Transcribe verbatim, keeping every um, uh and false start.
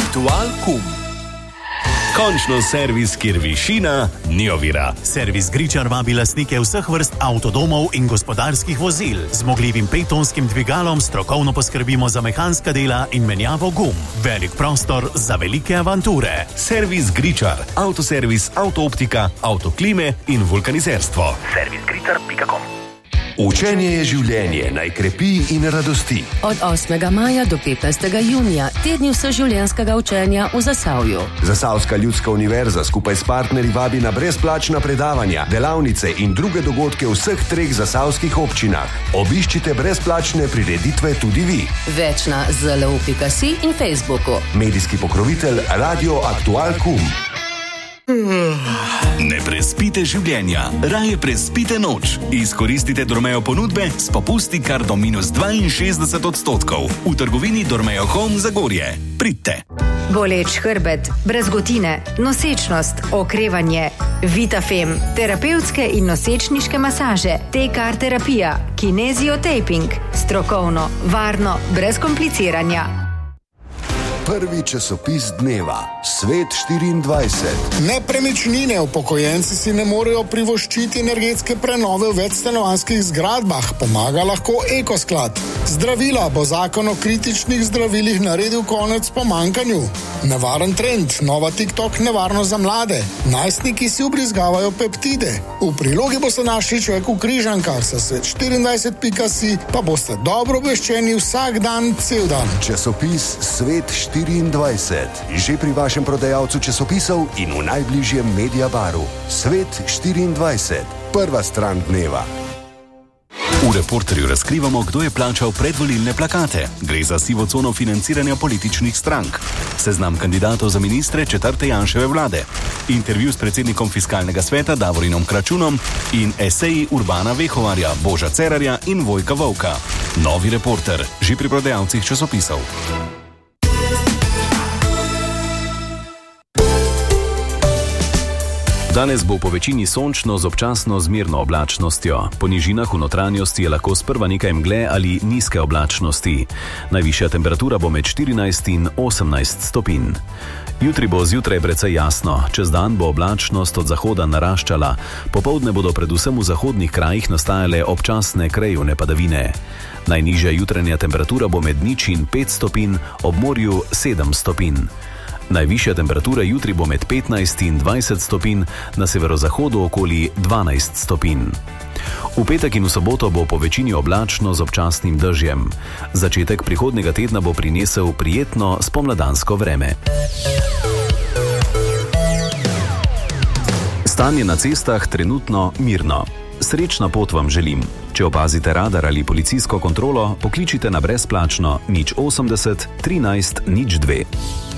Aktual Kum. Končno servis, kjer višina ni ovira. Servis Gričar vabi lastnike vseh vrst avtodomov in gospodarskih vozil. Z zmogljivim petonskim dvigalom strokovno poskrbimo za mehanska dela in menjavo gum. Velik prostor za velike avanture. Servis Gričar. Avtoservis, avtooptika, avtoklime in vulkanizerstvo. servis gričar pika com. Učenje je življenje, naj krepi in radosti. Od osmega maja do petnajstega junija, tedni vseživljenjskega učenja v Zasavju. Zasavska ljudska univerza skupaj s partnerji vabi na brezplačna predavanja, delavnice in druge dogodke v vseh treh zasavskih občinah. Obiščite brezplačne prireditve tudi vi. Več na zelo pika si in Facebooku. Medijski pokrovitelj Radio Aktual Kum. Ne prespite življenja, raje prespite noč. Izkoristite Dormeo ponudbe s popusti kar do minus dvainšestdeset odstotkov. V trgovini Dormeo Home Zagorje. Pridite. Boleč hrbet, brazgotine, nosečnost, okrevanje, Vitafem, terapevtske in nosečniške masaže, T K R terapija, kineziotaping, strokovno, varno, brez kompliciranja. Prvi časopis dneva, Svet štiriindvajset. Nepremičnine upokojenci si ne morejo privoščiti energetske prenove v večstanovanjskih zgradbah, pomaga lahko Ekosklad. Zdravila bo zakon o kritičnih zdravilih naredil konec pomankanju. Nevaren trend, nova TikTok nevarno za mlade. Najstniki si ubrizgavajo peptide. V prilogi boste našli Človek v križankah, sa svet štiriindvajset pika si pa boste dobro obveščeni vsak dan, cel dan. Časopis Svet štiriindvajset. Že pri vašem prodajalcu časopisov in v najbližjem Mediabaru. Svet štiriindvajset. Prva stran dneva. V Reporterju razkrivamo, kdo je plačal predvolilne plakate. Gre za sivo cono financiranja političnih strank. Seznam kandidatov za ministre četrte Janševe vlade. Intervju s predsednikom fiskalnega sveta Davorinom Kračunom in eseji Urbana Vehovarja, Boža Cerarja in Vojka Volka. Novi Reporter, že pri prodajalcih časopisov. Danes bo po večini sončno z občasno zmerno oblačnostjo. Po nižinah v notranjosti je lahko sprva nekaj mgle ali nizke oblačnosti. Najvišja temperatura bo med štirinajst in osemnajst stopinj. Jutri bo zjutraj precej jasno, čez dan bo oblačnost od zahoda naraščala. Popoldne bodo predvsem v zahodnih krajih nastajale občasne krajevne padavine. Najnižja jutranja temperatura bo med nič in pet stopinj, ob morju sedem stopinj. Najvišja temperatura jutri bo med petnajst in dvajset stopinj, na severozahodu okoli dvanajst stopinj. V petek in v soboto bo po večini oblačno z občasnim dežjem. Začetek prihodnjega tedna bo prinesel prijetno spomladansko vreme. Stanje na cestah trenutno mirno. Srečna pot vam želim. Če opazite radar ali policijsko kontrolo, pokličite na brezplačno nič osemdeset trinajst nič dve.